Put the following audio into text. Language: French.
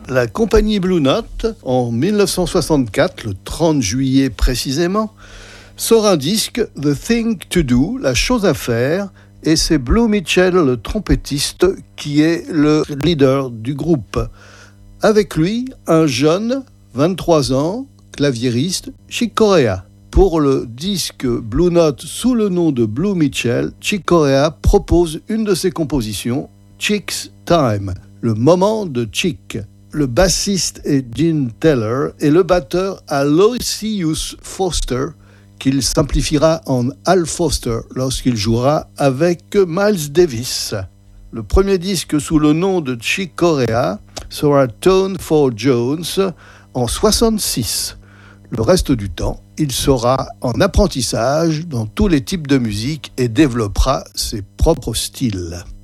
La compagnie Blue Note, en 1964, le 30 juillet précisément, sort un disque, The Thing to Do, la chose à faire, et c'est Blue Mitchell, le trompettiste, qui est le leader du groupe. Avec lui, un jeune, 23 ans, claviériste, Chick Corea. Pour le disque Blue Note sous le nom de Blue Mitchell, Chick Corea propose une de ses compositions, Chick's Time, le moment de Chick. Le bassiste est Gene Teller et le batteur Aloysius Foster, qu'il simplifiera en Al Foster lorsqu'il jouera avec Miles Davis. Le premier disque sous le nom de Chick Corea sera Tone for Jones en 1966. Le reste du temps, il sera en apprentissage dans tous les types de musique et développera ses propres styles.